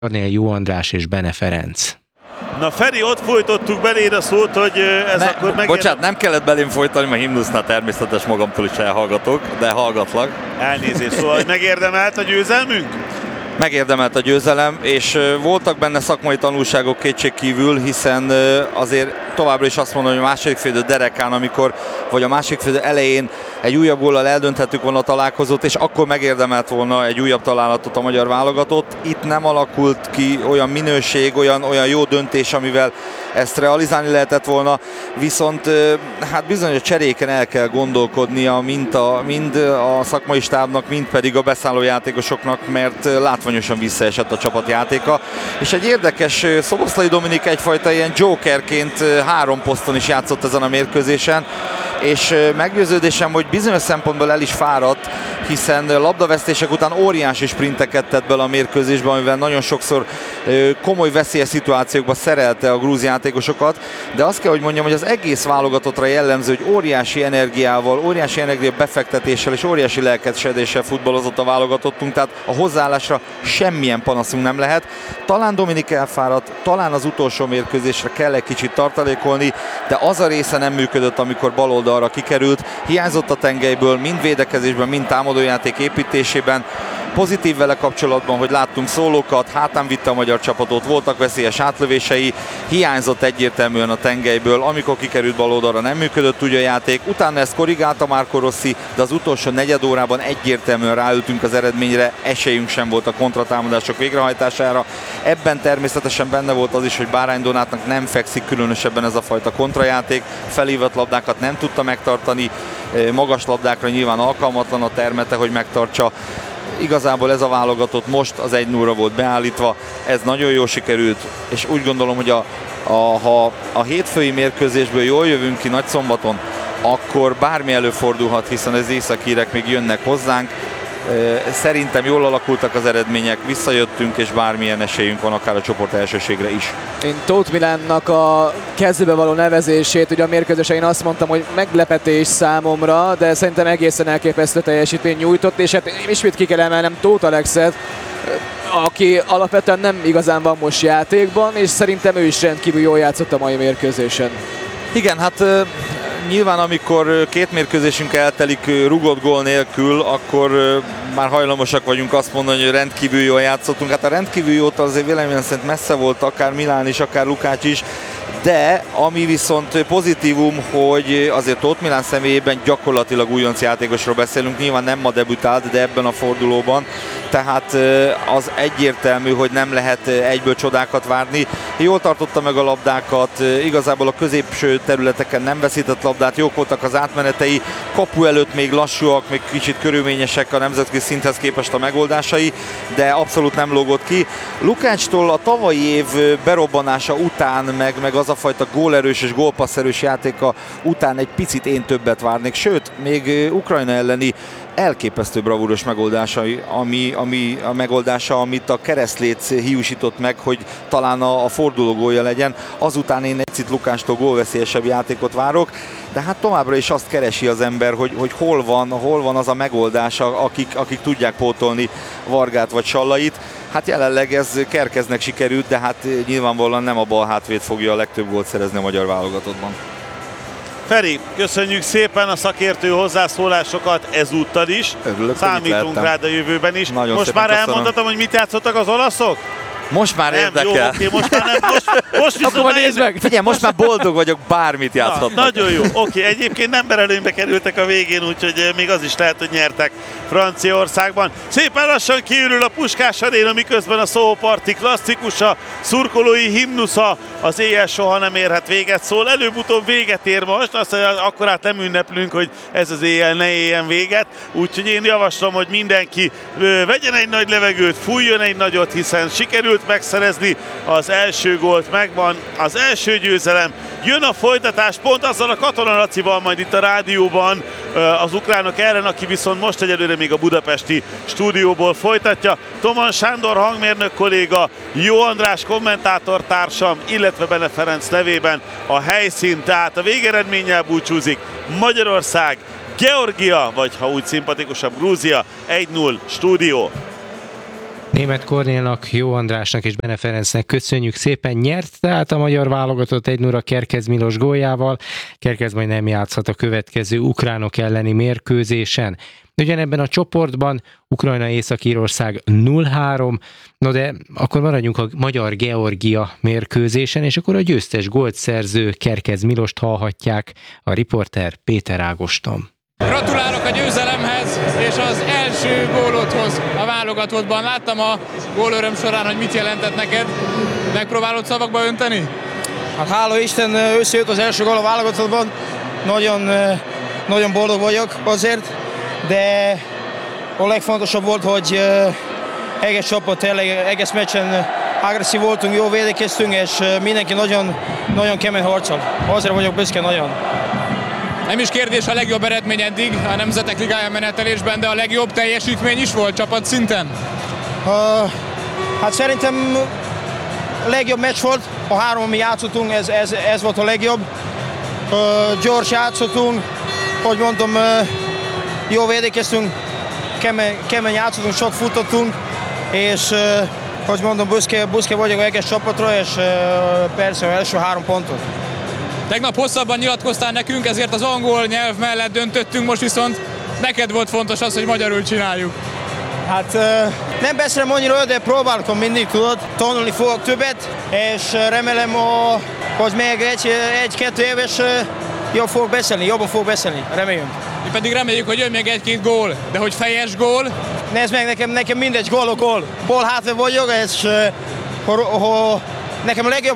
Jó András és Bene Ferenc. Na Feri, ott folytottuk beléd a szót, hogy ez akkor meg... Bocsánat, nem kellett belém folytani, mert himnusznál természetes magamtól is elhallgatok, de hallgatlak. Elnézést, szóval hogy megérdemelt a győzelmünk? Megérdemelt a győzelem, és voltak benne szakmai tanulságok kétségkívül, hiszen azért továbbra is azt mondom, hogy a második félidő derekán, vagy a második félidő elején egy újabb góllal eldönthettük volna a találkozót, és akkor megérdemelt volna egy újabb találatot a magyar válogatott. Itt nem alakult ki olyan minőség, olyan jó döntés, amivel ezt realizálni lehetett volna, viszont hát bizony a cseréken el kell gondolkodnia mind a szakmai stábnak, mind pedig a beszálló játékosoknak, mert látványosan visszaesett a csapatjátéka. És egy érdekes, Szoboszlai Dominik egyfajta ilyen jokerként 3 poszton is játszott ezen a mérkőzésen, és meggyőződésem, hogy bizonyos szempontból el is fáradt, hiszen labdavesztések után óriási sprinteket tett bele a mérkőzésbe, amivel nagyon sokszor komoly veszélyes szituációkba szerelte a grúz játékosokat, de azt kell, hogy mondjam, hogy az egész válogatottra jellemző, hogy óriási energiával, óriási energia befektetéssel és óriási lelkesedéssel futballozott a válogatottunk, tehát a hozzáállásra semmilyen panaszunk nem lehet. Talán Dominik elfáradt, talán az utolsó mérkőzésre kell egy kicsit tartalékolni, de az a része nem működött, amikor bal oldalra kikerült. Hiányzott a tengelyből, mind védekezésben, mind támadójáték építésében. Pozitív vele kapcsolatban, hogy láttunk szólókat, hátán vitte a magyar csapatot, voltak veszélyes átlövései, hiányzott egyértelműen a tengelyből, amikor kikerült bal oldalra nem működött úgy a játék, utána ezt korrigálta Marco Rossi, de az utolsó negyed órában egyértelműen ráültünk az eredményre, esélyünk sem volt a kontratámadások végrehajtására. Ebben természetesen benne volt az is, hogy Bárány Donátnak nem fekszik különösebben ez a fajta kontrajáték, felhívott labdákat nem tudta megtartani, magas labdákra nyilván alkalmatlan a termete, hogy megtartsa. Igazából ez a válogatott most az 1-0-ra volt beállítva, ez nagyon jól sikerült, és úgy gondolom, hogy ha a hétfői mérkőzésből jól jövünk ki Nagyszombaton, akkor bármi előfordulhat, hiszen az északírek még jönnek hozzánk. Szerintem jól alakultak az eredmények, visszajöttünk, és bármilyen esélyünk van akár a csoport elsőségre is. Én Tóth Milánnak a kezdőbe való nevezését, ugye a mérkőzésen én azt mondtam, hogy meglepetés számomra, de szerintem egészen elképesztő teljesítmény nyújtott, és hát ismét ki kell emelnem Tóth Alexet, aki alapvetően nem igazán van most játékban, és szerintem ő is rendkívül jól játszott a mai mérkőzésen. Igen, hát nyilván amikor 2 mérkőzésünk eltelik rugott gól nélkül, akkor már hajlamosak vagyunk azt mondani, hogy rendkívül jól játszottunk. Hát a rendkívül jótól azért véleményem szerint messze volt akár Milán is, akár Lukács is, de ami viszont pozitívum, hogy azért Tóth Milán személyében gyakorlatilag újonc játékosról beszélünk, nyilván nem ma debütált, de ebben a fordulóban, tehát az egyértelmű, hogy nem lehet egyből csodákat várni. Jól tartotta meg a labdákat, igazából a középső területeken nem veszített labdát, jók voltak az átmenetei, kapu előtt még lassúak, még kicsit körülményesek a nemzetközi szinthez képest a megoldásai, de abszolút nem lógott ki. Lukácstól a tavalyi év berobbanása után, meg az a fajta gólerős és gólpasszerős játéka után egy picit én többet várnék, sőt, még Ukrajna elleni elképesztő bravúros megoldása, amit a Keresztléc hiúsított meg, hogy talán a forduló gólja legyen. Azután én egy picit Lukácstól gólveszélyesebb játékot várok, de hát továbbra is azt keresi az ember, hogy hol van az a megoldás, akik tudják pótolni Vargát vagy Sallait. Hát jelenleg ez Kerkeznek sikerült, de hát nyilvánvalóan nem a bal hátvéd fogja a legtöbb gólt szerezni a magyar válogatottban. Feri, köszönjük szépen a szakértő hozzászólásokat ezúttal is. Örülök, számítunk rád a jövőben is. Nagyon most már köszönöm. Elmondhatom, hogy mit játszottak az olaszok? Most már nem, érdekel. Jó, oké, most már nem. Most viszont akkor nézd meg! Figyelj, most már boldog vagyok, bármit játszhatnak. Nagyon jó, oké. Egyébként emberelőnybe kerültek a végén, úgyhogy még az is lehet, hogy nyertek Franciaországban. Szépen lassan kiürül a Puskás Aréna, miközben a szóparti klasszikusa, szurkolói himnusza, az éjjel soha nem érhet véget, szól. Előbb-utóbb véget ér most, azt akkorát nem ünneplünk, hogy ez az éjjel ne éljen véget. Úgyhogy én javaslom, hogy mindenki vegyen egy nagy levegőt, fújjon egy nagyot, hiszen sikerült megszerezni az első gólt, megvan az első győzelem. Jön a folytatás pont azzal a Katona Lacival majd itt a rádióban az ukránok ellen, aki viszont most egyelőre még a budapesti stúdióból folytatja. Toman Sándor hangmérnök kolléga, Jó András kommentátor társam, illetve Bene Ferenc nevében a helyszín, tehát a végeredménnyel búcsúzik Magyarország, Georgia, vagy ha úgy szimpatikusabb, Grúzia 1-0 stúdió. Németh Kornélnak, Jó Andrásnak és Bene Ferencnek köszönjük szépen. Nyert tehát a magyar válogatott 1-0 Kerkez Milos góljával. Kerkez majd nem játszhat a következő ukránok elleni mérkőzésen. Ugyanebben a csoportban Ukrajna-Észak-Írország 0-3, no de akkor maradjunk a magyar-Georgia mérkőzésen, és akkor a győztes gólt szerző Kerkez Milost hallhatják, a riporter Péter Ágoston. Gratulálok a győzelemhez és az első gólodhoz a válogatottban. Láttam a gólöröm során, hogy mit jelentett neked. Megpróbálod szavakba önteni? Hát hála Isten, összejött az első gól a válogatottban. Nagyon boldog vagyok azért, de a legfontosabb volt, hogy egész csapat, tényleg egész meccsen agresszív voltunk, jó védekeztünk, és mindenki nagyon kemény harcol. Azért vagyok büszke nagyon. Nem is kérdés a legjobb eredmény eddig a Nemzetek Ligája menetelésben, de a legjobb teljesítmény is volt csapatszinten? Hát szerintem a legjobb meccs volt, a három, ami játszottunk, ez volt a legjobb. Gyors játszottunk, hogy mondtam, jó védekeztünk, kemény játszottunk, sok futottunk, és hogy mondom, büszke vagyok egész csapatra, és persze az első 3 pontot. Tegnap hosszabban nyilatkoztál nekünk, ezért az angol nyelv mellett döntöttünk, most viszont neked volt fontos az, hogy magyarul csináljuk. Hát nem beszélem annyira, de próbálom mindig, tudod, tanulni fogok többet, és remélem, hogy még 1-2 éves jobban fogok beszélni, reméljük. Mi pedig reméljük, hogy jön még 1-2 gól, de hogy fejes gól? Nézd meg, nekem mindegy gól. Ball hátra vagyok, és nekem a legjobb,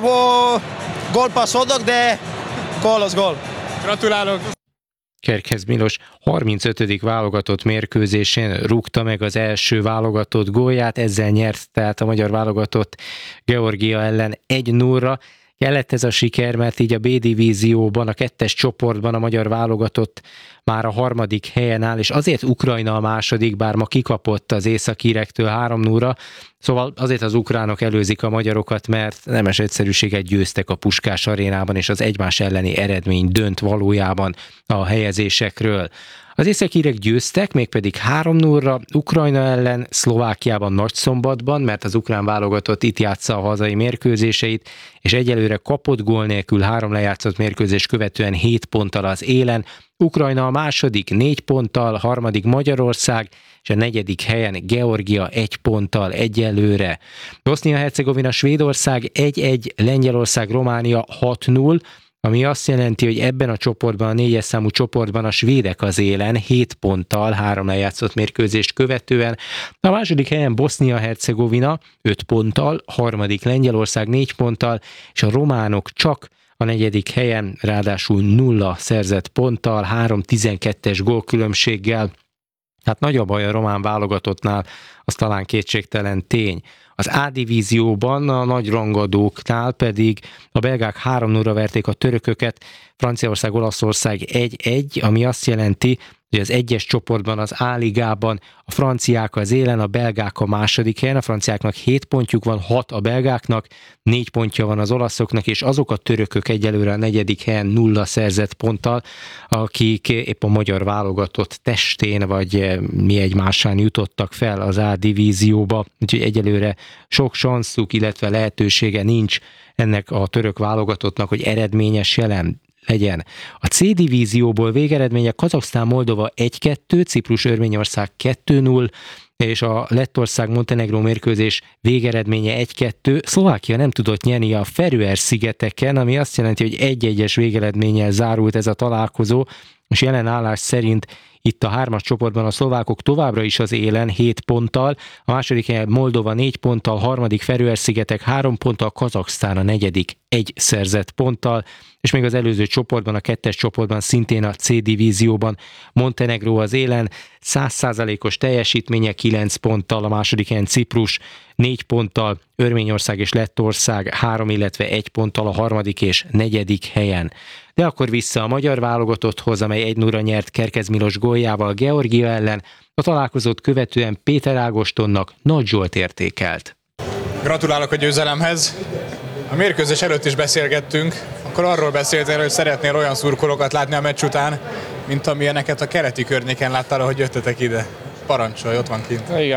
gólpassz adok, de gól az gól. Gratulálok! Kerkez Milos 35. válogatott mérkőzésén rúgta meg az első válogatott gólját, ezzel nyert tehát a magyar válogatott Georgia ellen 1-0-ra. Kellett ez a siker, mert így a B-divízióban, a 2-es csoportban a magyar válogatott már a 3. helyen áll, és azért Ukrajna a második, bár ma kikapott az északírektől 3-0-ra, szóval azért az ukránok előzik a magyarokat, mert nemes egyszerűséget győztek a Puskás arénában, és az egymás elleni eredmény dönt valójában a helyezésekről. Az északírek győztek, mégpedig 3-0-ra Ukrajna ellen, Szlovákiában Nagyszombatban, mert az ukrán válogatott itt játsza a hazai mérkőzéseit, és egyelőre kapott gól nélkül 3 lejátszott mérkőzés követően 7 ponttal az élen. Ukrajna a második 4 ponttal, 3. Magyarország, és a 4. helyen Georgia 1 ponttal egyelőre. Bosznia-Hercegovina, Svédország 1-1, Lengyelország, Románia 6-0, ami azt jelenti, hogy ebben a csoportban, a 4-es számú csoportban a svédek az élen 7 ponttal, 3 lejátszott mérkőzést követően. A második helyen Bosznia-Hercegovina 5 ponttal, 3. Lengyelország 4 ponttal, és a románok csak a 4. helyen, ráadásul 0 szerzett ponttal, 3-12-es gólkülönbséggel. Hát nagy a baj a román válogatottnál, az talán kétségtelen tény. Az A-divízióban a nagy rangadóknál pedig a belgák 3-0-ra verték a törököket, Franciaország, Olaszország 1-1, ami azt jelenti, hogy az 1-es csoportban, az A-ligában a franciák az élen, a belgák a második helyen, a franciáknak 7 pontjuk van, 6 a belgáknak, 4 pontja van az olaszoknak, és azok a törökök egyelőre a 4. helyen 0 szerzett ponttal, akik épp a magyar válogatott testén, vagy mi egymásán jutottak fel az A-divízióba, úgyhogy egyelőre sok sanszuk, illetve lehetősége nincs ennek a török válogatottnak, hogy eredményes jelen legyen. A C-divízióból végeredmények Kazaksztán, Moldova 1-2, Ciprus, Örményország 2-0, és a Lettország-Montenegró mérkőzés végeredménye 1-2. Szlovákia nem tudott nyerni a Feröer-szigeteken, ami azt jelenti, hogy 1-1-es végeredménnyel zárult ez a találkozó, és jelen állás szerint itt a 3-as csoportban a szlovákok továbbra is az élen 7 ponttal, a második helyen Moldova 4 ponttal, 3. Feröer-szigetek 3 ponttal, Kazaksztán a 4. 1 szerzett ponttal, és még az előző csoportban, a 2-es csoportban, szintén a C-divízióban Montenegró az élen, 100%-os teljesítménye 9 ponttal, a második helyen Ciprus 4 ponttal, Örményország és Lettország 3, illetve 1 ponttal a 3. és 4. helyen. De akkor vissza a magyar válogatotthoz, amely 1-0-ra nyert Kerkez Milos góljával Georgia ellen, a találkozót követően Péter Ágostonnak Nagy Zsolt értékelt. Gratulálok a győzelemhez. A mérkőzés előtt is beszélgettünk, akkor arról beszéltél, hogy szeretnél olyan szurkolókat látni a meccs után, mint amilyeneket a keleti környéken láttál, ahogy jöttetek ide. Parancsolj, ott van kint. Igen,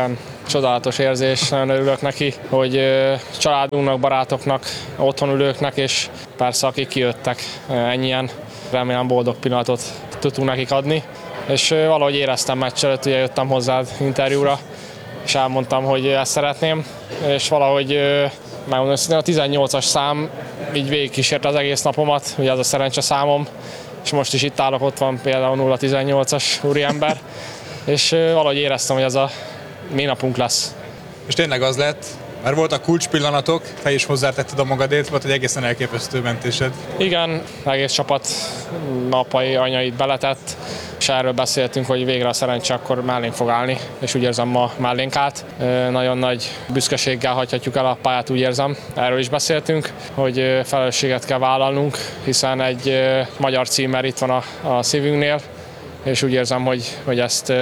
Csodálatos érzés, nagyon örülök neki, hogy családunknak, barátoknak, otthon ülőknek, és persze akik kijöttek ennyien, remélem boldog pillanatot tudtunk nekik adni. És valahogy éreztem meccs előtt, ugye jöttem hozzád interjúra, és elmondtam, hogy ezt szeretném, és valahogy megmondom, hogy a 18-as szám így végigkísért az egész napomat, ugye az a szerencse számom, és most is itt állok, ott van például 0-18-as úriember, és valahogy éreztem, hogy ez a mi napunk lesz. És tényleg az lett, mert voltak kulcspillanatok, te is hozzátetted a magadét, volt egy egészen elképesztő mentésed. Igen, egész csapat apai, anyait beletett, és erről beszéltünk, hogy végre a szerencse akkor mellénk fog állni, és úgy érzem, ma mellénk állt. Nagyon nagy büszkeséggel hagyhatjuk el a pályát, úgy érzem. Erről is beszéltünk, hogy felelősséget kell vállalnunk, hiszen egy magyar címer itt van a szívünknél, és úgy érzem, hogy ezt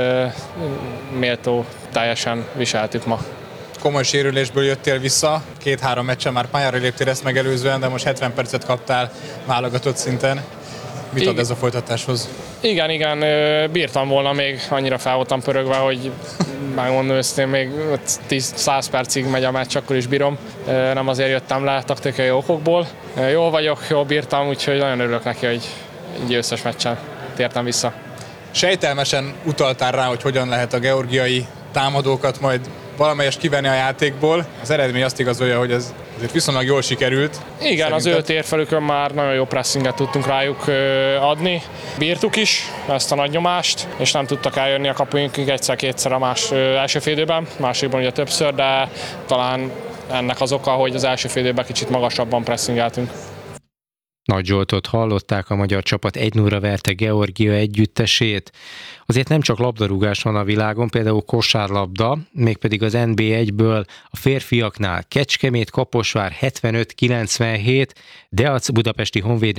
méltó teljesen viseltük ma. Komoly sérülésből jöttél vissza, 2-3 meccsen már pályára léptél ezt megelőzően, de most 70 percet kaptál válogatott szinten. Mit ad ez a folytatáshoz? Igen, bírtam volna még, annyira fel voltam pörögve, hogy megmondom őszintén, még 10-100 percig megy a meccs, akkor is bírom. Nem azért jöttem le taktikai okokból. Jól vagyok, jól bírtam, úgyhogy nagyon örülök neki, hogy egy összes meccsen tértem vissza. Sejtelmesen utaltál rá, hogy hogyan lehet a georgiai támadókat majd valamelyest kivenni a játékból. Az eredmény azt igazolja, hogy ez azért viszonylag jól sikerült. Igen, szerinted? Az ő térfelükön már nagyon jó pressinget tudtunk rájuk adni. Bírtuk is ezt a nagy nyomást, és nem tudtak eljönni a kapuinkig egyszer-kétszer a első fél időben, másikban ugye többször, de talán ennek az oka, hogy az első fél időben kicsit magasabban pressingeltünk. Nagy Zsoltot hallották, a magyar csapat 1-0-ra verte Georgia együttesét. Azért nem csak labdarúgás van a világon, például kosárlabda, mégpedig az NB1-ből a férfiaknál Kecskemét Kaposvár 75-97, Deac Budapesti Honvéd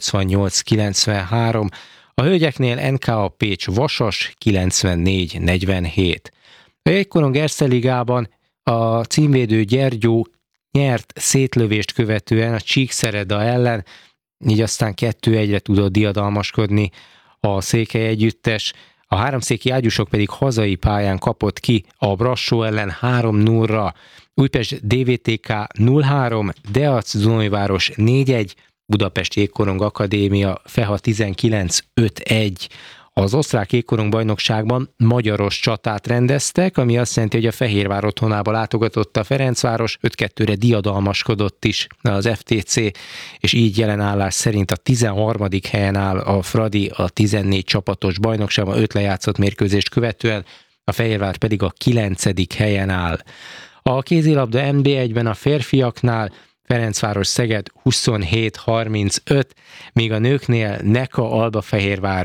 88-93, a hölgyeknél NKA Pécs Vasas 94-47. A jegykorong Erste Ligában a címvédő Gyergyó nyert szétlövést követően a Csíkszereda ellen, így aztán 2-1-re tudott diadalmaskodni a székely együttes, a háromszéki ágyúsok pedig hazai pályán kapott ki a Brassó ellen 3-0-ra, Újpest DVTK 0-3, Deac Dunajváros 4-1, Budapest Jégkorong Akadémia Feha 19-5-1. Az osztrák jégkorong bajnokságban magyaros csatát rendeztek, ami azt jelenti, hogy a Fehérvár otthonába látogatott a Ferencváros, 5-2-re diadalmaskodott is az FTC, és így jelen állás szerint a 13. helyen áll a Fradi a 14 csapatos bajnokságban 5 lejátszott mérkőzést követően, a Fehérvár pedig a 9. helyen áll. A kézilabda NB1-ben a férfiaknál Ferencváros Szeged 27-35, míg a nőknél Neka Albafehérvár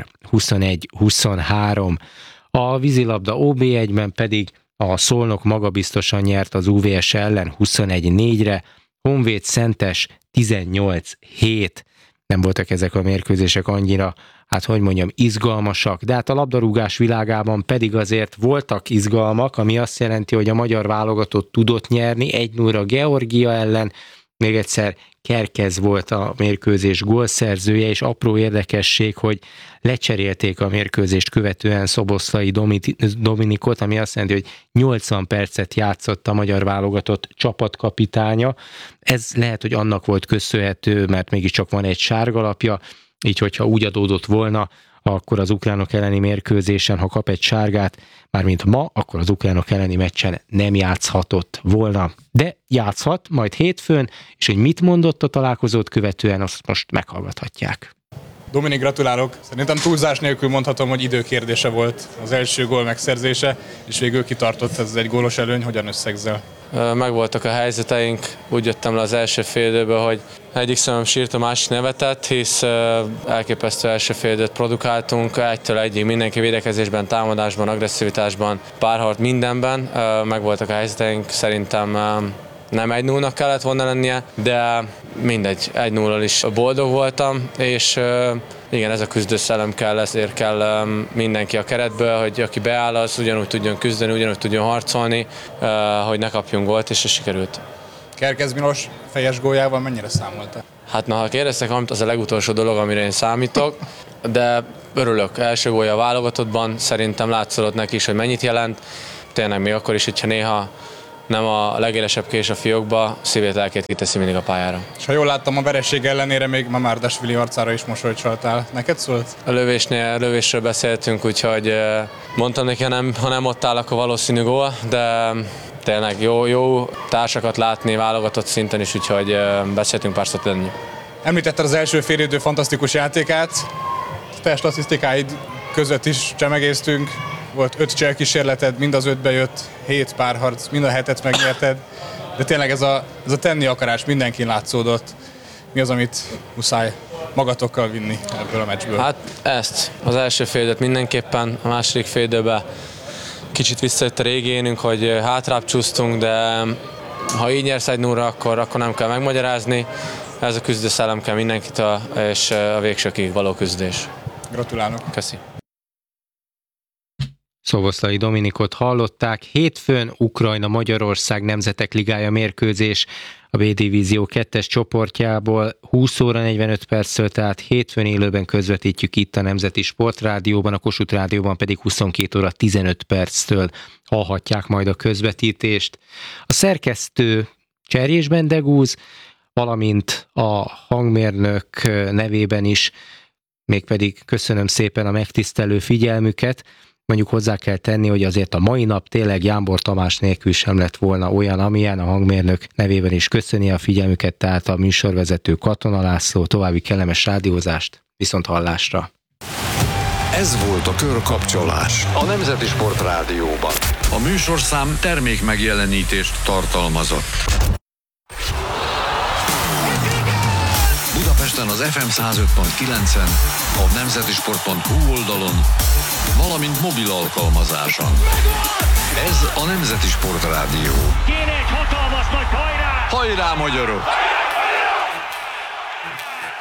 21-23. A vízilabda OB1-ben pedig a Szolnok magabiztosan nyert az UVS ellen 21-4-re, Honvéd Szentes 18-7. Nem voltak ezek a mérkőzések annyira, izgalmasak, de hát a labdarúgás világában pedig azért voltak izgalmak, ami azt jelenti, hogy a magyar válogatott tudott nyerni 1-0-ra Georgia ellen. Még egyszer Kerkez volt a mérkőzés gólszerzője, és apró érdekesség, hogy lecserélték a mérkőzést követően Szoboszlai Dominikot, ami azt jelenti, hogy 80 percet játszott a magyar válogatott csapatkapitánya. Ez lehet, hogy annak volt köszönhető, mert mégiscsak van egy sárgalapja, így hogyha úgy adódott volna, akkor az ukránok elleni mérkőzésen, ha kap egy sárgát, mármint ma, akkor az ukránok elleni meccsen nem játszhatott volna. De játszhat majd hétfőn, és hogy mit mondott a találkozót követően, azt most meghallgathatják. Dominik, gratulálok! Szerintem túlzás nélkül mondhatom, hogy időkérdése volt az első gól megszerzése, és végül kitartott ez egy gólos előny. Hogyan összegzel? Megvoltak a helyzeteink, úgy jöttem le az első fél időből, hogy egyik szemem sírt, a másik nevetett, hisz elképesztő első fél időt produkáltunk, egytől egyig mindenki védekezésben, támadásban, agresszivitásban, párharc mindenben. Megvoltak a helyzeteink, szerintem nem 1-0-nak kellett volna lennie, de mindegy, 1-0-al is boldog voltam, és igen, ez a küzdőszellem kell, ezért kell mindenki a keretből, hogy aki beáll, az ugyanúgy tudjon küzdeni, ugyanúgy tudjon harcolni, hogy ne kapjunk gólt, és ez sikerült. Kerkez Milos fejes góljával mennyire számolta? Hát ha kérdeztek, az a legutolsó dolog, amire én számítok, de örülök. Első gólja a válogatottban, szerintem látszott neki is, hogy mennyit jelent. tényleg még akkor is, hogyha néha nem a legélesebb kés a fiókba, szívét, lelkét kiteszi mindig a pályára. És ha jól láttam, a vereség ellenére még Mamardashvili arcára is mosolyt csaltál. Neked szólt? A lövésről beszéltünk, úgyhogy mondtam neki, ha nem ott áll, akkor valószínű gól, de tényleg jó társakat látni válogatott szinten is, úgyhogy beszéltünk pár szót lenni. Említetted az első félidő fantasztikus játékát, te statisztikáid között is csemegéztünk. Volt 5 cselkísérleted, mind az 5-be jött, 7 párharc, mind a 7-et megnyerted, de tényleg ez a tenni akarás mindenkin látszódott. Mi az, amit muszáj magatokkal vinni ebből a meccsből? Hát ezt, az első félidőt mindenképpen, a második félidőben kicsit visszajött a régi énünk, hogy hátrább csúsztunk, de ha így nyersz 1-0-ra, akkor nem kell megmagyarázni. Ez a küzdőszellem kell mindenkitől, és a végsőkig való küzdés. Gratulálok! Köszi! Szoboszlai Dominikot hallották. Hétfőn Ukrajna-Magyarország Nemzetek Ligája mérkőzés a B-divízió 2-es csoportjából 20 óra 45 perctől, tehát hétfőn élőben közvetítjük itt a Nemzeti Sportrádióban, a Kossuth Rádióban pedig 22 óra 15 perctől hallhatják majd a közvetítést. A szerkesztő Cserjés Bendegúz, valamint a hangmérnök nevében is, mégpedig köszönöm szépen a megtisztelő figyelmüket. Mondjuk hozzá kell tenni, hogy azért a mai nap tényleg Jámbor Tamás nélkül sem lett volna olyan, amilyen. A hangmérnök nevében is köszöni a figyelmüket, tehát a műsorvezető Katona László. További kellemes rádiózást, viszont hallásra. Ez volt a Körkapcsolás a Nemzeti Sport Rádióban. A műsorszám termék megjelenítést tartalmazott. Budapesten az FM 105.9-en, a nemzetisport.hu oldalon, valamint mobil alkalmazáson. Ez a Nemzeti Sport Rádió. Kéne egy hatalmas nagy hajrá! Hajrá, magyarok!